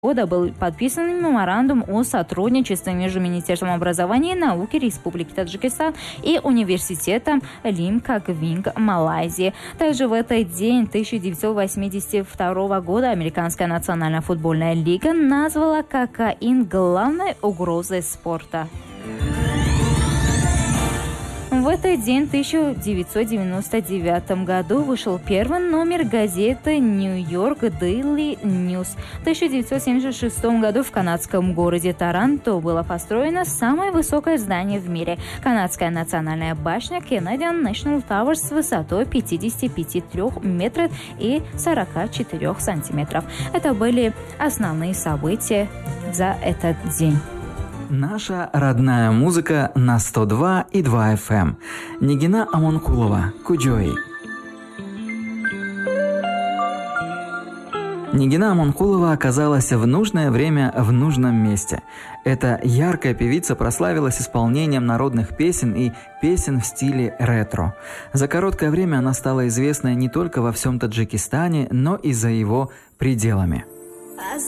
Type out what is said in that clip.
года был подписан меморандум о сотрудничестве между Министерством образования и науки Республики Таджикистан и Университетом Лимкагвинг Малайзии. Также в этот день 1982 года Американская национальная футбольная лига назвала кокаин главной угрозой спорта. В этот день, в 1999 году, вышел первый номер газеты «Нью-Йорк Дейли Ньюс». В 1976 году в канадском городе Торонто было построено самое высокое здание в мире – канадская национальная башня Canadian National Tower с высотой 55 метров и 44 сантиметров. Это были основные события за этот день. Наша родная музыка на 102,2 FM. Нигина Амонкулова, Куджои. Нигина Амонкулова оказалась в нужное время в нужном месте. Эта яркая певица прославилась исполнением народных песен и песен в стиле ретро. За короткое время она стала известной не только во всем Таджикистане, но и за его пределами.